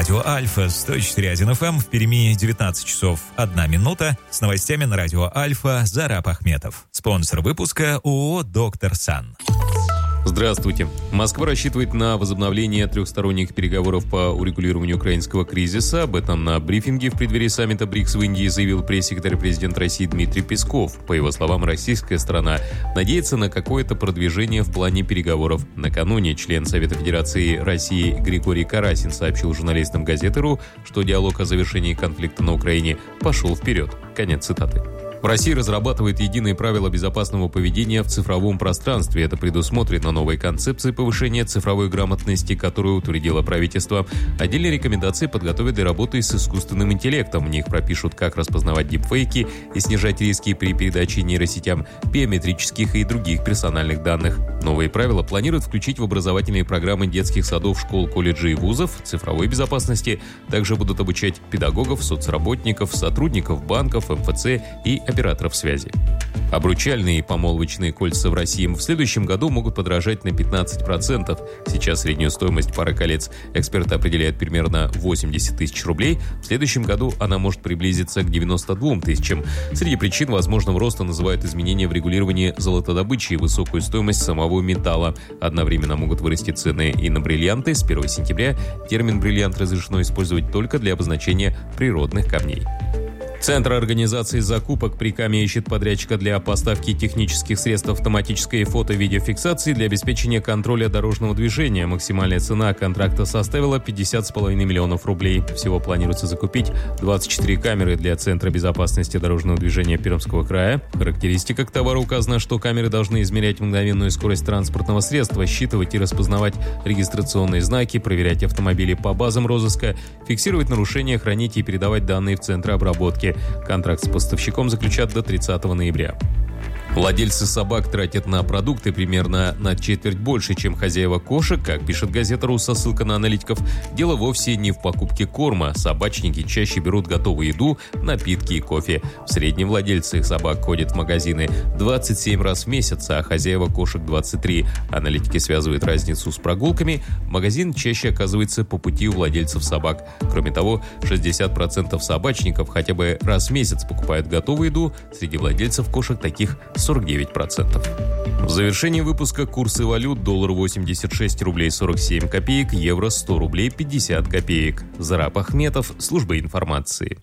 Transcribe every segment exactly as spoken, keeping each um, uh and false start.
Радио Альфа, сто четыре и один эф эм, в Перми девятнадцать часов одна минута. С новостями на Радио Альфа Зараб Ахметов. Спонсор выпуска ООО «Доктор Сан». Здравствуйте. Москва рассчитывает на возобновление трехсторонних переговоров по урегулированию украинского кризиса. Об этом на брифинге в преддверии саммита БРИКС в Индии заявил пресс-секретарь президента России Дмитрий Песков. По его словам, российская сторона надеется на какое-то продвижение в плане переговоров. Накануне член Совета Федерации России Григорий Карасин сообщил журналистам газеты.ру, что диалог о завершении конфликта на Украине пошел вперед. Конец цитаты. В России разрабатывает единые правила безопасного поведения в цифровом пространстве. Это предусмотрено новой концепцией повышения цифровой грамотности, которую утвердило правительство. Отдельные рекомендации подготовят для работы с искусственным интеллектом. В них пропишут, как распознавать дипфейки и снижать риски при передаче нейросетям биометрических и других персональных данных. Новые правила планируют включить в образовательные программы детских садов, школ, колледжей и вузов цифровой безопасности. Также будут обучать педагогов, соцработников, сотрудников банков, эм эф цэ и операторов связи. Обручальные и помолвочные кольца в России в следующем году могут подорожать на пятнадцать процентов. Сейчас среднюю стоимость пары колец эксперты определяют примерно восемьдесят тысяч рублей. В следующем году она может приблизиться к девяноста двум тысячам. Среди причин возможного роста называют изменения в регулировании золотодобычи и высокую стоимость самого металла. Одновременно могут вырасти цены и на бриллианты. С первого сентября термин «бриллиант» разрешено использовать только для обозначения природных камней. Центр организации закупок при КАМе ищет подрядчика для поставки технических средств автоматической фото-видеофиксации для обеспечения контроля дорожного движения. Максимальная цена контракта составила пятьдесят с половиной миллионов рублей. Всего планируется закупить двадцать четыре камеры для Центра безопасности дорожного движения Пермского края. В характеристиках товара указано, что камеры должны измерять мгновенную скорость транспортного средства, считывать и распознавать регистрационные знаки, проверять автомобили по базам розыска, фиксировать нарушения, хранить и передавать данные в центры обработки. Контракт с поставщиком заключат до тридцатого ноября. Владельцы собак тратят на продукты примерно на четверть больше, чем хозяева кошек. Как пишет газета.ру со ссылкой на аналитиков, дело вовсе не в покупке корма. Собачники чаще берут готовую еду, напитки и кофе. В среднем владельцы собак ходят в магазины двадцать семь раз в месяц, а хозяева кошек двадцать три. Аналитики связывают разницу с прогулками. Магазин чаще оказывается по пути у владельцев собак. Кроме того, шестьдесят процентов собачников хотя бы раз в месяц покупают готовую еду. Среди владельцев кошек таких сорок девять процентов. В завершении выпуска курсы валют: доллар восемьдесят шесть рублей сорок семь копеек, евро сто рублей пятьдесят копеек. Зараб Ахметов, служба информации.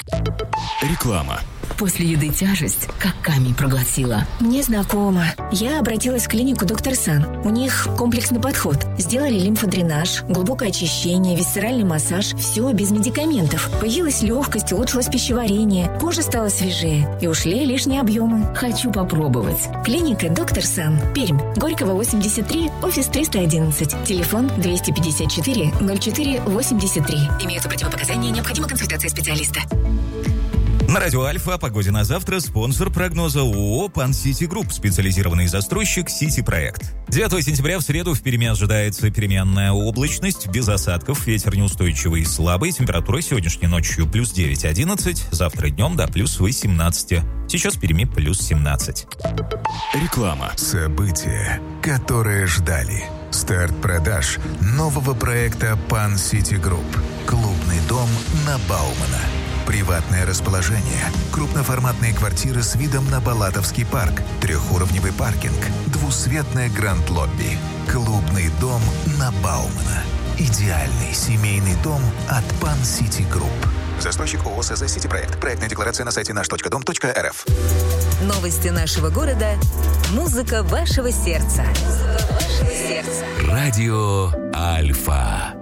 Реклама. После еды тяжесть, как камень проглотила. Мне знакомо. Я обратилась в клинику «Доктор Сан». У них комплексный подход. Сделали лимфодренаж, глубокое очищение, висцеральный массаж. Все без медикаментов. Появилась легкость, улучшилось пищеварение. Кожа стала свежее. И ушли лишние объемы. Хочу попробовать. Клиника «Доктор Сан». Пермь. Горького, восемьдесят три, офис триста одиннадцать. Телефон двести пятьдесят четыре ноль четыре восемьдесят три. Имеются противопоказания, необходима консультация специалиста. На Радио Альфа о погоде на завтра спонсор прогноза ООО «Пан Сити Групп», специализированный застройщик «Сити Проект». девятого сентября в среду в Перми ожидается переменная облачность, без осадков, ветер неустойчивый и слабый, температура сегодняшней ночью плюс девять одиннадцать, завтра днем до плюс восемнадцать. Сейчас в Перми плюс семнадцать. Реклама. События, которые ждали. Старт продаж нового проекта «Пан Сити Групп». Клубный дом на Баумана. Приватное расположение, крупноформатные квартиры с видом на Балатовский парк, трехуровневый паркинг, двусветное гранд-лобби. Клубный дом на Баумана. Идеальный семейный дом от Пан Сити Групп. Застройщик ООО СЗ «Сити Проект». Проектная декларация на сайте наш точка дом точка эр эф. Новости нашего города. Музыка вашего сердца. Музыка вашего сердца. Радио Альфа.